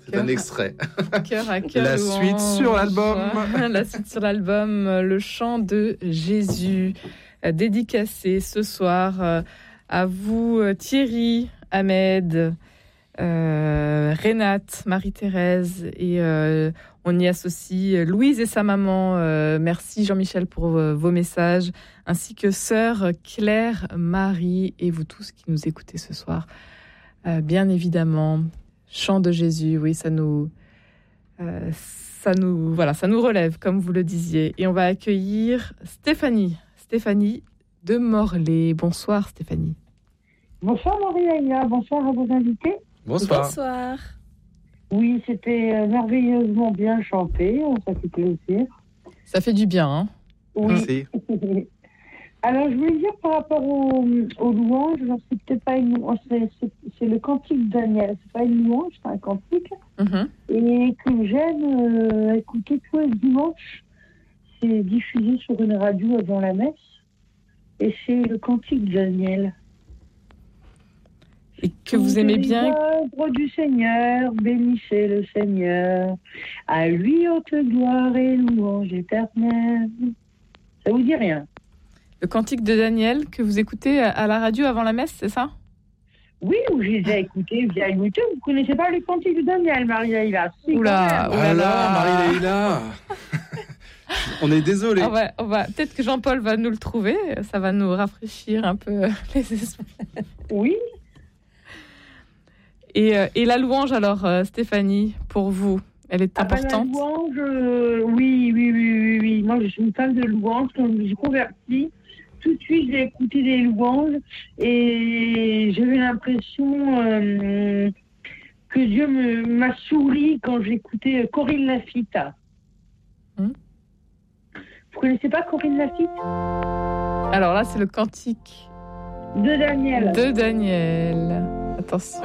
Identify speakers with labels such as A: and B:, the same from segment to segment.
A: C'est un extrait.
B: Cœur à cœur.
A: La
B: louange.
A: suite sur l'album.
B: La suite sur l'album, le chant de Jésus, dédicacé ce soir à vous Thierry, Ahmed, Renate, Marie-Thérèse et on y associe Louise et sa maman. Merci Jean-Michel pour vos messages, ainsi que sœur Claire, Marie et vous tous qui nous écoutez ce soir. Bien évidemment, chant de Jésus, oui, ça nous relève, comme vous le disiez. Et on va accueillir Stéphanie de Morlaix. Bonsoir Stéphanie.
C: Bonsoir Marie-Laïla, bonsoir à vos invités.
B: Bonsoir.
C: Oui, c'était merveilleusement bien chanté, ça fait plaisir.
B: Ça fait du bien, hein.
C: Oui.
A: Merci.
C: Alors, je voulais dire par rapport aux louanges, alors c'est peut-être pas une louange, c'est le cantique de Daniel. C'est pas une louange, c'est un cantique. Et que j'aime écouter tous les dimanches. C'est diffusé sur une radio avant la messe. Et c'est le cantique de Daniel.
B: Et que vous aimez bien.
C: L'œuvre du Seigneur, bénissez le Seigneur. À lui haute gloire et louange éternelle. Ça vous dit rien?
B: Le cantique de Daniel que vous écoutez à la radio avant la messe, c'est ça?
C: Oui, ou j'ai déjà écouté via YouTube. Vous ne connaissez pas le cantique de Daniel, Marie-Laïla?
B: Oula,
A: Marie-Laïla. On est désolé.
B: On va peut-être que Jean-Paul va nous le trouver. Ça va nous rafraîchir un peu les esprits.
C: Oui.
B: Et la louange, alors, Stéphanie, pour vous, elle est importante?
C: La louange, oui. Moi, je suis une fan de louange. Quand je me suis convertie, tout de suite, j'ai écouté des louanges et j'ai eu l'impression que Dieu m'a souri quand j'écoutais Corinne Laffitte. Vous connaissez pas Corinne Laffitte?
B: Alors là, c'est le cantique
C: de
B: Daniel. Attention.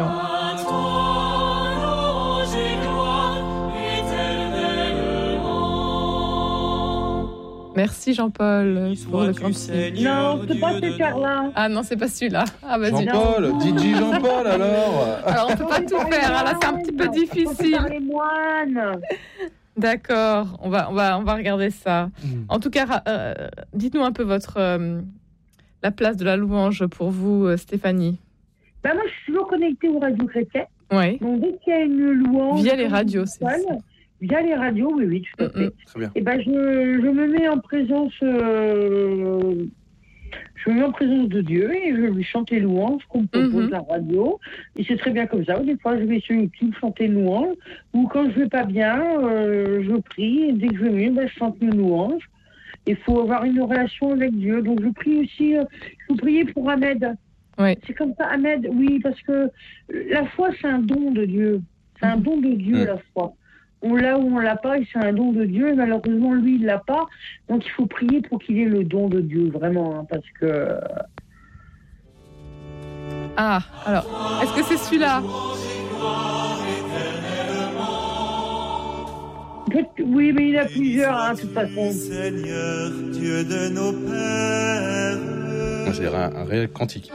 B: Merci Jean-Paul pour le cantique.
C: Non, c'est pas ce char-là.
B: Ah non, c'est pas celui-là. Ah, vas-y.
A: Jean-Paul, DJ Jean-Paul alors.
B: Alors on peut pas tout faire. Là, c'est un petit peu difficile.
C: Les moines.
B: D'accord, on va regarder ça. En tout cas, dites-nous un peu la place de la louange pour vous, Stéphanie.
C: Moi, je suis toujours connectée aux radios chrétiennes.
B: Oui.
C: Donc, dès qu'il y a une louange...
B: Via les radios, c'est ça.
C: Via les radios, oui, tout à fait.
A: Très bien.
C: Et je me mets en présence... je me mets en présence de Dieu et je lui chante les louanges qu'on me propose la radio. Et c'est très bien comme ça. Des fois, je vais sur YouTube chanter une louange. Ou quand je vais pas bien, je prie. Et dès que je vais mieux, je chante une louange. Il faut avoir une relation avec Dieu. Donc, je prie aussi... je vous prier pour Ahmed.
B: Oui.
C: C'est comme ça, Ahmed, oui, parce que la foi, c'est un don de Dieu. C'est un don de Dieu, la foi. On l'a ou on l'a pas, et c'est un don de Dieu. Et malheureusement, lui, il l'a pas. Donc, il faut prier pour qu'il ait le don de Dieu, vraiment, parce que...
B: Ah, alors, est-ce que c'est celui-là?
C: Oui, mais il y en a plusieurs, de toute façon.
D: Seigneur, Dieu de nos pères.
A: C'est un réel cantique.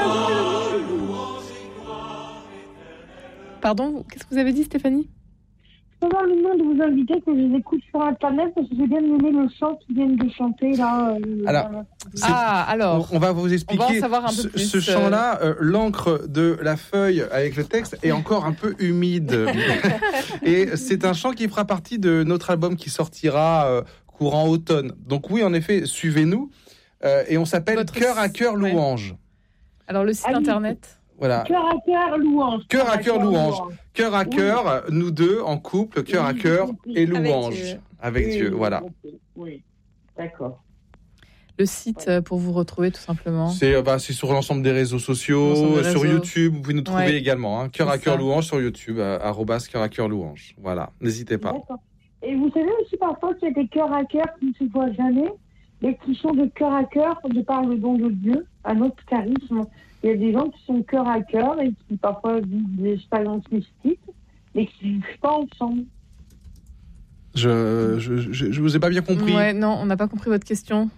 B: Pardon, qu'est-ce que vous avez dit, Stéphanie?
C: Je peux avoir le nom de vos invités que je les écoute sur Internet parce que j'ai bien aimé le chant qu'ils viennent de chanter là.
B: Alors,
A: on va vous expliquer.
B: On va en savoir un peu plus.
A: Ce chant-là, l'encre de la feuille avec le texte est encore un peu humide. Et c'est un chant qui fera partie de notre album qui sortira courant automne. Donc oui, en effet, suivez-nous. Et on s'appelle Cœur à cœur louange.
B: Alors le site internet.
A: Voilà.
C: Cœur à cœur louange.
A: Cœur à cœur louange. Cœur à cœur, nous deux en couple, cœur à cœur et louange avec Dieu. Voilà.
C: Oui, d'accord.
B: Le site pour vous retrouver tout simplement.
A: C'est sur l'ensemble des réseaux sociaux, sur YouTube, vous pouvez nous trouver également. Cœur à cœur louange sur YouTube, @cœur à cœur louange. Voilà, n'hésitez pas.
C: D'accord. Et vous savez aussi parfois qu'il y a des cœurs à cœur qui ne se voient jamais, mais qui sont de cœur à cœur de par le don de Dieu, un autre charisme. Il y a des gens qui sont cœur à cœur et qui parfois vivent des expériences mystiques, mais qui ne vivent pas ensemble.
A: Je vous ai pas bien compris.
B: Ouais, non, on n'a pas compris votre question.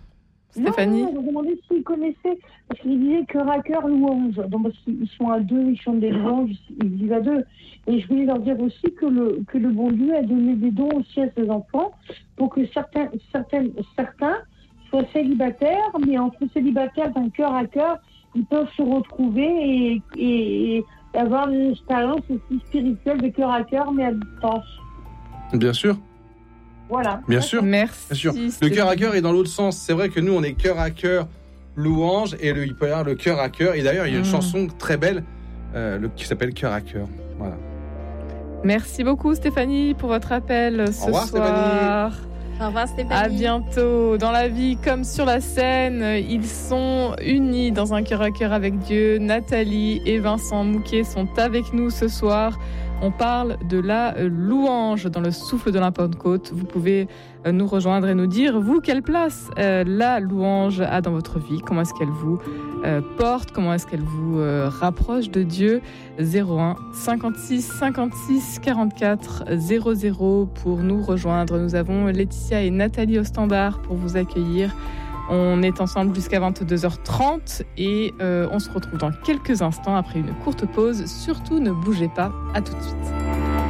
B: Stéphanie?
C: Non, je me demandais s'ils connaissaient, parce qu'ils disaient cœur à cœur louange. Donc, parce qu'ils sont à deux, ils chantent des louanges, ils vivent à deux. Et je voulais leur dire aussi que le bon Dieu a donné des dons aussi à ses enfants pour que certains soient célibataires, mais entre célibataires d'un cœur à cœur, ils peuvent se retrouver et avoir une expérience aussi spirituelle de cœur à cœur, mais à distance.
A: Bien sûr.
C: Voilà.
A: Bien sûr.
B: Merci.
A: Bien sûr. Le cœur à cœur est dans l'autre sens. C'est vrai que nous, on est cœur à cœur louange et il peut y avoir le cœur à cœur. Et d'ailleurs, il y a une chanson très belle qui s'appelle Cœur à cœur. Voilà.
B: Merci beaucoup Stéphanie pour votre appel ce
A: revoir,
B: soir.
E: Au revoir Stéphanie.
B: À bientôt. Dans la vie comme sur la scène, ils sont unis dans un cœur à cœur avec Dieu. Nathalie et Vincent Mouquet sont avec nous ce soir. On parle de la louange dans le souffle de la Pentecôte. Vous pouvez nous rejoindre et nous dire, vous, quelle place la louange a dans votre vie? Comment est-ce qu'elle vous porte? Comment est-ce qu'elle vous rapproche de Dieu? 01 56 56 44 00 pour nous rejoindre. Nous avons Laetitia et Nathalie au standard pour vous accueillir. On est ensemble jusqu'à 22h30 et on se retrouve dans quelques instants après une courte pause. Surtout ne bougez pas, à tout de suite.